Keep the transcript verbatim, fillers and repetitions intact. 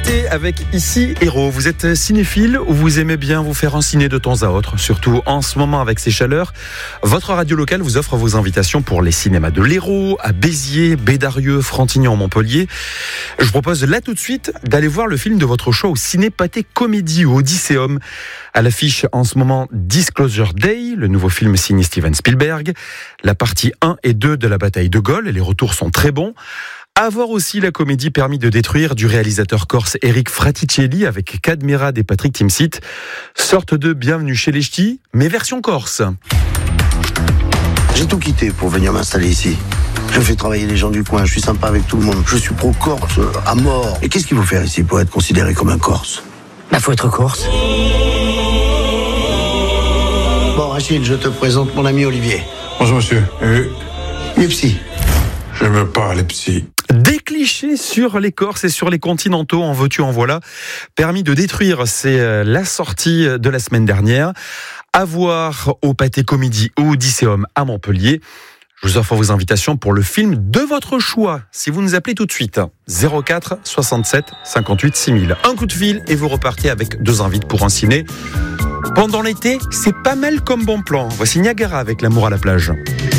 l'été avec Ici Héros. Vous êtes cinéphile ou vous aimez bien vous faire un ciné de temps à autre, surtout en ce moment avec ces chaleurs? Votre radio locale vous offre vos invitations pour les cinémas de l'Hérault, à Béziers, Bédarieux, Frontignan, Montpellier. Je vous propose là tout de suite d'aller voir le film de votre choix au Ciné Pathé Comédie au Odysseum. À l'affiche en ce moment Disclosure Day, le nouveau film signé Steven Spielberg. La partie un et deux de la bataille de Gaulle, les retours sont très bons. À voir aussi la comédie Permis de détruire du réalisateur corse Eric Fraticelli avec Cadmerade et Patrick Timsit. Sorte de Bienvenue chez les Ch'tis, mais version corse. J'ai tout quitté pour venir m'installer ici. Je fais travailler les gens du coin, je suis sympa avec tout le monde. Je suis pro-corse, à mort. Et qu'est-ce qu'il faut faire ici pour être considéré comme un corse? Bah faut être corse. Bon, Rachid, je te présente mon ami Olivier. Bonjour monsieur. Euh, Il est psy. J'aime pas les psys. Des clichés sur les Corses et sur les continentaux, en veux-tu, en voilà. Permis de détruire, c'est la sortie de la semaine dernière. À voir au Pathé Comédie au Odysseum à Montpellier. Je vous offre vos invitations pour le film de votre choix. Si vous nous appelez tout de suite, zéro quatre soixante-sept cinquante-huit six mille. Un coup de fil et vous repartez avec deux invites pour un ciné. Pendant l'été, c'est pas mal comme bon plan. Voici Niagara avec L'amour à la plage.